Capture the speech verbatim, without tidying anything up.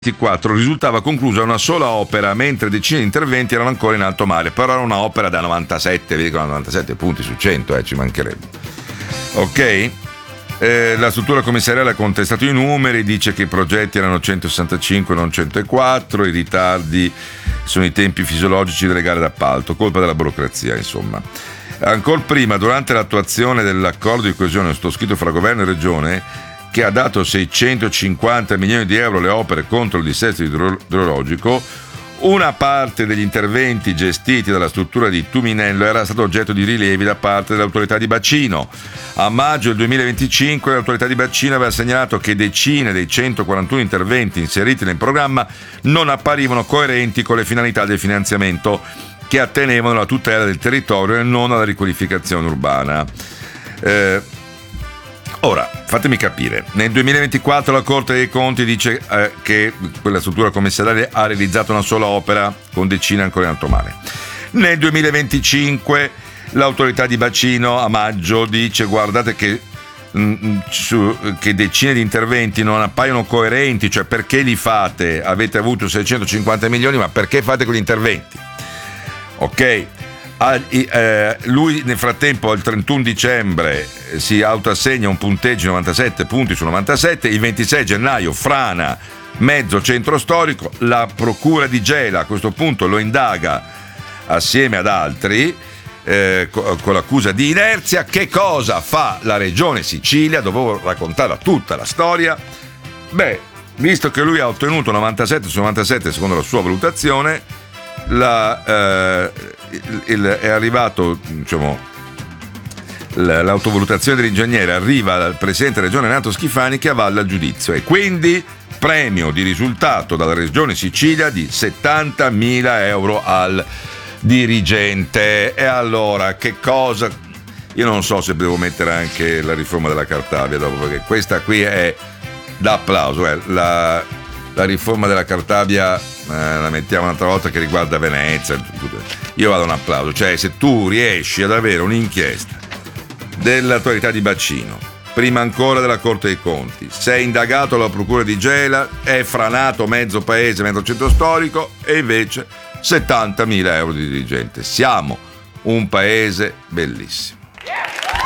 ventiquattro risultava conclusa una sola opera, mentre decine di interventi erano ancora in alto mare, però era una opera da novantasette virgola novantasette punti su cento, eh, ci mancherebbe. Ok? Eh, la struttura commissariale ha contestato i numeri, dice che i progetti erano centosessantacinque non centoquattro, i ritardi sono i tempi fisiologici delle gare d'appalto, colpa della burocrazia, insomma. Ancora prima, durante l'attuazione dell'accordo di coesione sottoscritto fra governo e regione, che ha dato seicentocinquanta milioni di euro alle opere contro il dissesto idrologico, una parte degli interventi gestiti dalla struttura di Tuminello era stato oggetto di rilievi da parte dell'autorità di bacino. A maggio del duemilaventicinque l'autorità di bacino aveva segnalato che decine dei centoquarantuno interventi inseriti nel programma non apparivano coerenti con le finalità del finanziamento, che attenevano alla tutela del territorio e non alla riqualificazione urbana. Eh, Ora, fatemi capire, nel duemilaventiquattro la Corte dei Conti dice eh, che quella struttura commissariale ha realizzato una sola opera con decine ancora in alto mare. Nel duemilaventicinque l'autorità di bacino a maggio dice guardate che, mh, su, che decine di interventi non appaiono coerenti, cioè perché li fate? Avete avuto seicentocinquanta milioni, ma perché fate quegli interventi? Ok? Ah, eh, lui nel frattempo al trentuno dicembre si autoassegna un punteggio di novantasette punti su novantasette, il ventisei gennaio frana mezzo centro storico, la procura di Gela a questo punto lo indaga assieme ad altri eh, con, con l'accusa di inerzia. Che cosa fa la regione Sicilia? Dovevo raccontarla tutta la storia. Beh, visto che lui ha ottenuto novantasette su novantasette secondo la sua valutazione, La, eh, il, il, è arrivato, diciamo, l'autovalutazione dell'ingegnere arriva al presidente della regione Renato Schifani, che avalla il giudizio, e quindi premio di risultato dalla regione Sicilia di settantamila euro al dirigente. E allora che cosa? Io non so se devo mettere anche la riforma della Cartabia dopo, perché questa qui è da applauso, eh. la, la riforma della Cartabia eh, la mettiamo un'altra volta, che riguarda Venezia. Io vado un applauso, cioè se tu riesci ad avere un'inchiesta dell'autorità di bacino, prima ancora della Corte dei Conti, sei indagato alla procura di Gela, è franato mezzo paese, mezzo centro storico, e invece settantamila euro di dirigente. Siamo un paese bellissimo.